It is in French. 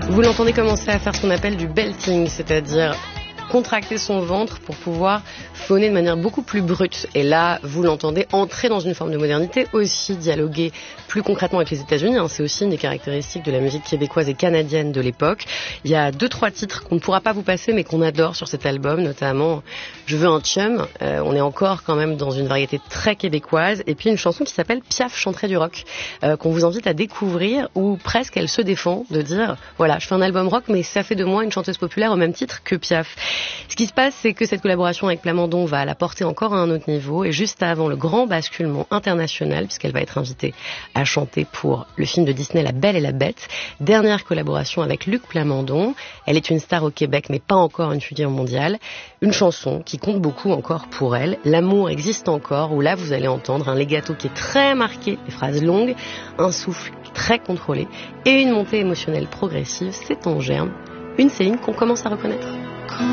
Vous l'entendez commencer à faire ce qu'on appelle du belting, c'est-à-dire contracter son ventre pour pouvoir phoner de manière beaucoup plus brute. Et là, vous l'entendez entrer dans une forme de modernité, aussi dialoguer plus concrètement avec les États-Unis. C'est aussi une des caractéristiques de la musique québécoise et canadienne de l'époque. Il y a 2-3 titres qu'on ne pourra pas vous passer, mais qu'on adore sur cet album, notamment Je veux un chum. On est encore quand même dans une variété très québécoise. Et puis une chanson qui s'appelle Piaf chanterait du rock, qu'on vous invite à découvrir, où presque elle se défend de dire, voilà, je fais un album rock, mais ça fait de moi une chanteuse populaire au même titre que Piaf. Ce qui se passe, c'est que cette collaboration avec Plamondon va la porter encore à un autre niveau, et juste avant le grand basculement international, puisqu'elle va être invitée à chanter pour le film de Disney La Belle et la Bête, dernière collaboration avec Luc Plamondon. Elle est une star au Québec, mais pas encore une figure mondiale. Une chanson qui compte beaucoup encore pour elle, L'amour existe encore, où là vous allez entendre un legato qui est très marqué, des phrases longues, un souffle très contrôlé et une montée émotionnelle progressive. C'est en germe, une Céline qu'on commence à reconnaître.